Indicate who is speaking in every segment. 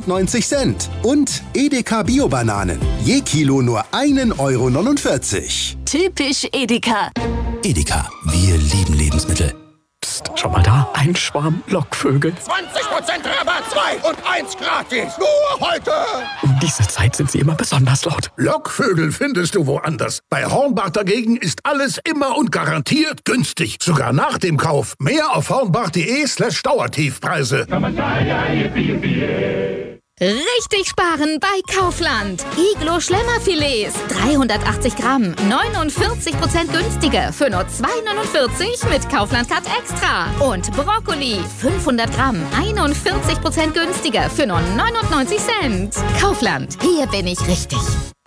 Speaker 1: 99 €. Und Edeka Bio-Bananen. Je Kilo nur 1,49 €.
Speaker 2: Typisch Edeka.
Speaker 3: Edeka, wir lieben Lebensmittel.
Speaker 4: Psst, schau mal da, ein Schwarm Lockvögel.
Speaker 5: 20% Rabatt, 2 und 1 gratis. Nur heute.
Speaker 4: Um diese Zeit sind sie immer besonders laut.
Speaker 5: Lockvögel findest du woanders. Bei Hornbach dagegen ist alles immer und garantiert günstig. Sogar nach dem Kauf. Mehr auf hornbach.de/Dauertiefpreise.
Speaker 6: Richtig sparen bei Kaufland. Iglo Schlemmerfilets, 380 Gramm, 49% günstiger für nur 2,49 mit Kaufland Card Extra. Und Brokkoli, 500 Gramm, 41% günstiger für nur 99 Cent. Kaufland, hier bin ich richtig.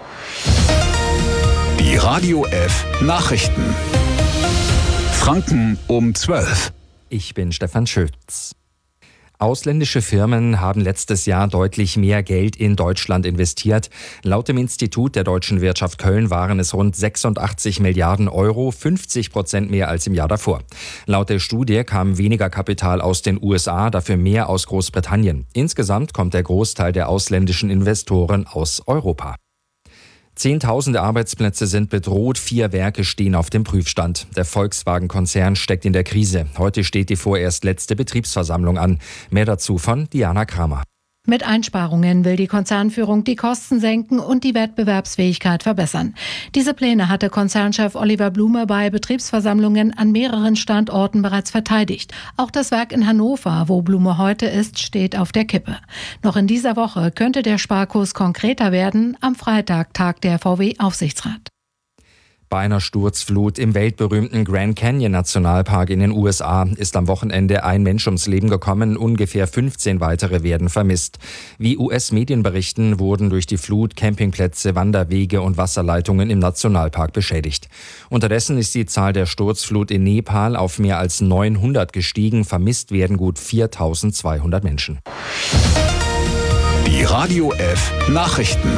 Speaker 3: Die Radio F Nachrichten. Franken um 12.
Speaker 7: Ich bin Stefan Schütz. Ausländische Firmen haben letztes Jahr deutlich mehr Geld in Deutschland investiert. Laut dem Institut der Deutschen Wirtschaft Köln waren es rund 86 Milliarden Euro, 50% mehr als im Jahr davor. Laut der Studie kam weniger Kapital aus den USA, dafür mehr aus Großbritannien. Insgesamt kommt der Großteil der ausländischen Investoren aus Europa. Zehntausende Arbeitsplätze sind bedroht, 4 Werke stehen auf dem Prüfstand. Der Volkswagen-Konzern steckt in der Krise. Heute steht die vorerst letzte Betriebsversammlung an. Mehr dazu von Diana Kramer.
Speaker 8: Mit Einsparungen will die Konzernführung die Kosten senken und die Wettbewerbsfähigkeit verbessern. Diese Pläne hatte Konzernchef Oliver Blume bei Betriebsversammlungen an mehreren Standorten bereits verteidigt. Auch das Werk in Hannover, wo Blume heute ist, steht auf der Kippe. Noch in dieser Woche könnte der Sparkurs konkreter werden. Am Freitag tagt der VW-Aufsichtsrat.
Speaker 7: Bei einer Sturzflut im weltberühmten Grand Canyon Nationalpark in den USA ist am Wochenende ein Mensch ums Leben gekommen, ungefähr 15 weitere werden vermisst. Wie US-Medien berichten, wurden durch die Flut Campingplätze, Wanderwege und Wasserleitungen im Nationalpark beschädigt. Unterdessen ist die Zahl der Sturzflut in Nepal auf mehr als 900 gestiegen, vermisst werden gut 4.200 Menschen.
Speaker 3: Die Radio F Nachrichten.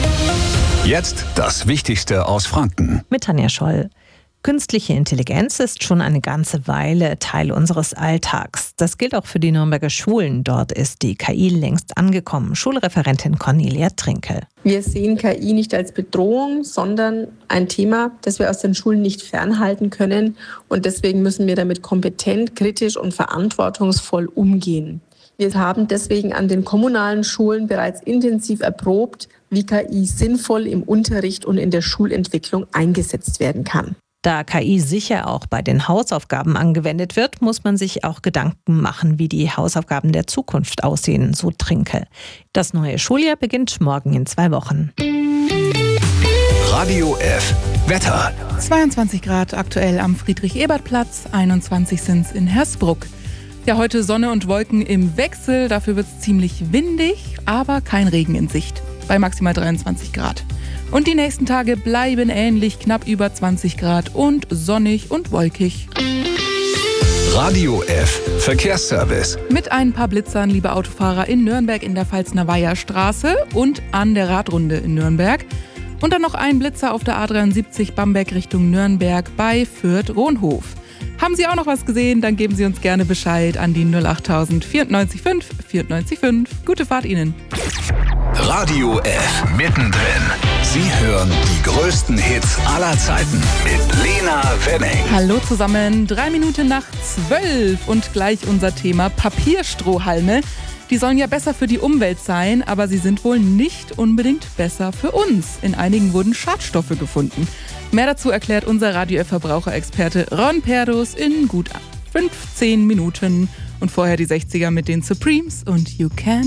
Speaker 3: Jetzt das Wichtigste aus Franken.
Speaker 9: Mit Tanja Scholl. Künstliche Intelligenz ist schon eine ganze Weile Teil unseres Alltags. Das gilt auch für die Nürnberger Schulen. Dort ist die KI längst angekommen. Schulreferentin Cornelia Trinkel.
Speaker 10: Wir sehen KI nicht als Bedrohung, sondern ein Thema, das wir aus den Schulen nicht fernhalten können. Und deswegen müssen wir damit kompetent, kritisch und verantwortungsvoll umgehen. Wir haben deswegen an den kommunalen Schulen bereits intensiv erprobt, wie KI sinnvoll im Unterricht und in der Schulentwicklung eingesetzt werden kann.
Speaker 9: Da KI sicher auch bei den Hausaufgaben angewendet wird, muss man sich auch Gedanken machen, wie die Hausaufgaben der Zukunft aussehen, so Trinkel. Das neue Schuljahr beginnt morgen in 2 Wochen.
Speaker 3: Radio F Wetter.
Speaker 11: 22 Grad aktuell am Friedrich-Ebert-Platz, 21 sind's in Hersbruck. Ja, heute Sonne und Wolken im Wechsel, dafür wird's ziemlich windig, aber kein Regen in Sicht, bei maximal 23 Grad. Und die nächsten Tage bleiben ähnlich, knapp über 20 Grad und sonnig und wolkig.
Speaker 3: Radio F Verkehrsservice.
Speaker 11: Mit ein paar Blitzern, liebe Autofahrer, in Nürnberg in der Pfalzner Weiherstraße und an der Radrunde in Nürnberg. Und dann noch ein Blitzer auf der A73 Bamberg Richtung Nürnberg bei Fürth-Rohnhof. Haben Sie auch noch was gesehen, dann geben Sie uns gerne Bescheid an die 08000 94 5 94 5. Gute Fahrt Ihnen.
Speaker 3: Radio F mittendrin. Sie hören die größten Hits aller Zeiten mit Lena Wenning.
Speaker 11: Hallo zusammen, 3 Minuten nach 12 und gleich unser Thema Papierstrohhalme. Die sollen ja besser für die Umwelt sein, aber sie sind wohl nicht unbedingt besser für uns. In einigen wurden Schadstoffe gefunden. Mehr dazu erklärt unser Radio-F-Verbraucherexperte Ron Perdus in gut 15 Minuten. Und vorher die 60er mit den Supremes und You Can